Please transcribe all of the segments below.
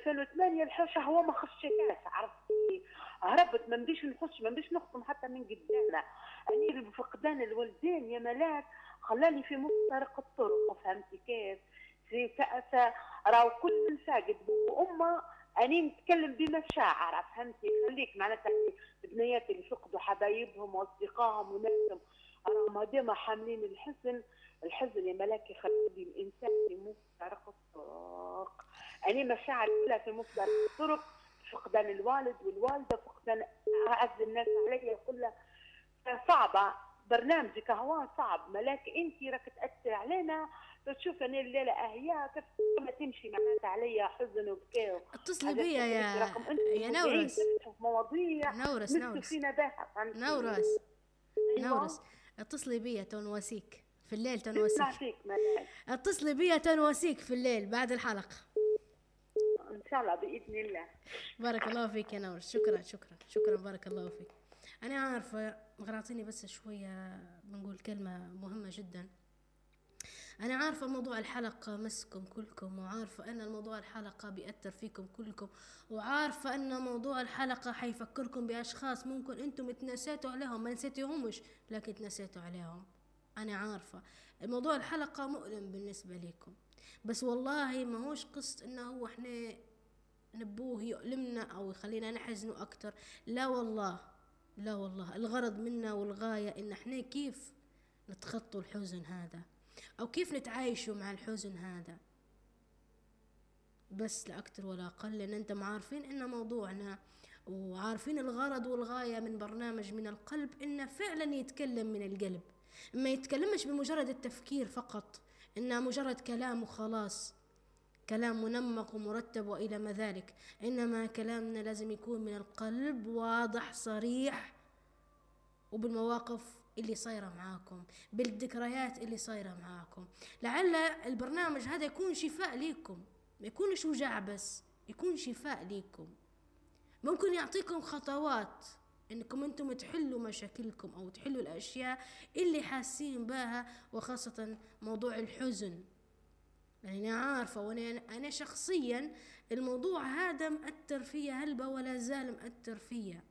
2008 الشهوة ما خشيتهاش، عرفتي هربت، ما نبيش نخش، ما نبيش نخدم حتى من قدامنا. أني فقدان الوالدين يا ملاك خلاني في مفترق الطرق، فهمتي كيف؟ في كأسة راهو كل فاقد وأمه، أني نتكلم بمشاعر، فهمتي؟ خليك معناتها البنيات اللي فقدوا حبايبهم وأصدقائهم وناسهم راهم ديما حاملين الحزن. الحزن يا ملاك يخلي الإنسان في مفترق الطرق. أني مشاعر كلها في مفترق الطرق، فقدان الوالد والوالدة، فقدان أعز الناس عليا كلها صعبة. برنامجك هو صعب ملاك، انت راك تاثر علينا. تشوف انا الليله اهيا كيف ما تمشي معناتها عليا حزن وبكاء. اتصلي بيا يا نورس. مواضيع نورس مسوا فينا بها، فهمتي؟ نورس أيوة. نورس اتصلي بيا تنواسيك في الليل، تنواسيك فيك ملاك. اتصلي بيا تنواسيك في الليل بعد الحلقه ان شاء الله باذن الله. بارك الله فيك يا نورس، شكرا شكرا شكرا، بارك الله فيك. انا عارفه غراطيني بس شويه بنقول كلمه مهمه جدا. أنا عارفة موضوع الحلقة مسكم كلكم، وعارفة أن الموضوع الحلقة بيأثر فيكم كلكم، وعارفة أن موضوع الحلقة حيفكركم بأشخاص ممكن أنتم تنسيتوا عليهم، ما نسيتوهمش لكن تنسيتوا عليهم. أنا عارفة الموضوع الحلقة مؤلم بالنسبة لكم، بس والله ما هوش قصة أنه هو إحنا نبوه يؤلمنا أو يخلينا نحزنوا أكتر. لا والله، لا والله، الغرض منا والغاية إن إحنا كيف نتخطوا الحزن هذا أو كيف نتعايشوا مع الحزن هذا، بس لا أكتر ولا أقل. لأن أنتم عارفين إن موضوعنا وعارفين الغرض والغاية من برنامج من القلب إنه فعلا يتكلم من القلب، ما يتكلمش بمجرد التفكير فقط، إنه مجرد كلام وخلاص، كلام منمق ومرتب وإلى ما ذلك، إنما كلامنا لازم يكون من القلب، واضح صريح، وبالمواقف اللي صايرة معاكم، بالذكريات اللي صايرة معاكم. لعل البرنامج هذا يكون شفاء ليكم، ما يكونش وجع بس، يكون شفاء ليكم. ممكن يعطيكم خطوات انكم انتم تحلوا مشاكلكم او تحلوا الاشياء اللي حاسين بها، وخاصة موضوع الحزن. يعني أنا عارفة، وأنا شخصيا الموضوع هذا مأثر فيا هلبة ولا زال مأثر فيا.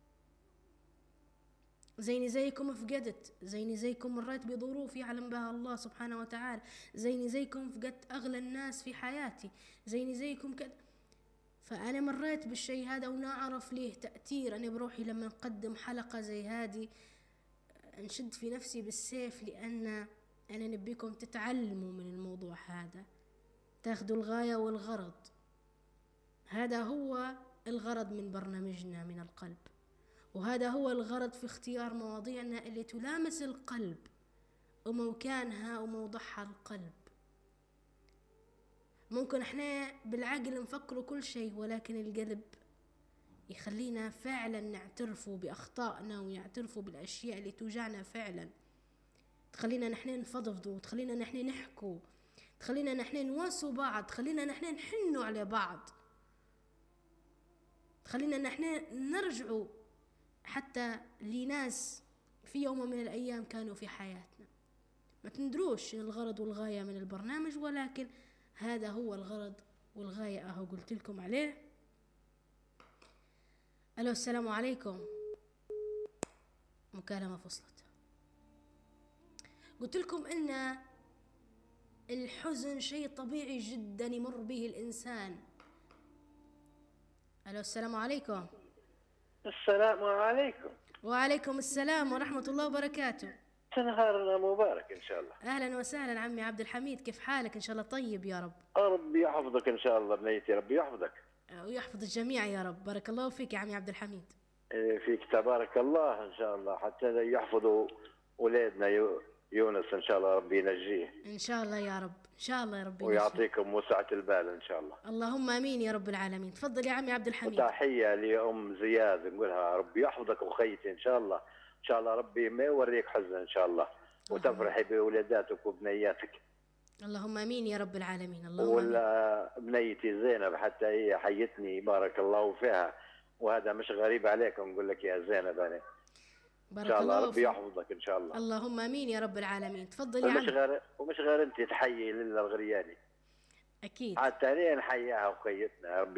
زيني زيكم فقدت، زيني زيكم مريت بظروف يعلم بها الله سبحانه وتعالى، زيني زيكم فقدت أغلى الناس في حياتي، زيني زيكم كده. فأنا مريت بالشيء هذا ونعرف ليه تأثير. أنا بروحي لما نقدم حلقة زي هذه نشد في نفسي بالسيف، لأن أنا نبيكم تتعلموا من الموضوع هذا، تاخدوا الغاية والغرض. هذا هو الغرض من برنامجنا من القلب، وهذا هو الغرض في اختيار مواضيعنا اللي تلامس القلب ومكانها وموضعها القلب. ممكن احنا بالعقل نفكروا كل شيء، ولكن القلب يخلينا فعلا نعترفوا بأخطائنا ونعترفوا بالأشياء اللي توجعنا فعلا، تخلينا نحن نفضفضوا، تخلينا نحن نحكوا، تخلينا نحن نواسوا بعض، تخلينا نحن نحنوا على بعض، تخلينا نحن نرجعوا حتى لناس في يوم من الأيام كانوا في حياتنا. ما تندروش الغرض والغاية من البرنامج، ولكن هذا هو الغرض والغاية أهو قلت لكم عليه. ألو، السلام عليكم. مكالمة فصلت. قلت لكم إن الحزن شيء طبيعي جدا يمر به الإنسان. ألو، السلام عليكم. السلام عليكم. وعليكم السلام ورحمة الله وبركاته. نهارنا مبارك إن شاء الله. أهلا وسهلا عمي عبد الحميد، كيف حالك؟ إن شاء الله طيب يا رب. ربي يحفظك إن شاء الله بنيتي، ربي يحفظك ويحفظ الجميع يا رب. بارك الله فيك يا عمي عبد الحميد. فيك تبارك الله إن شاء الله، حتى يحفظوا أولادنا يونس إن شاء الله ربي ينجيه إن شاء الله يا رب، إن شاء الله يا رب ويعطيكم وسعة البال إن شاء الله. اللهم آمين يا رب العالمين. تفضل يا عمي عبد الحميد. وتحية لأم زياد نقولها ربي يحفظك وخيتي إن شاء الله، إن شاء الله ربي ما يوريك حزن إن شاء الله، وتفرحي بأولاداتك وبنياتك. اللهم آمين يا رب العالمين. اللهم ولا بنيتي زينب حتى هي حيتني بارك الله فيها، وهذا مش غريب عليك نقول لك يا زينب. أنا إن شاء الله ربي يحفظك إن شاء الله. اللهم آمين يا رب العالمين. تفضل يا عمي. ومش غير أنت تحيي لله الغرياني، أكيد حتى لين نحييها وخيتنا ربي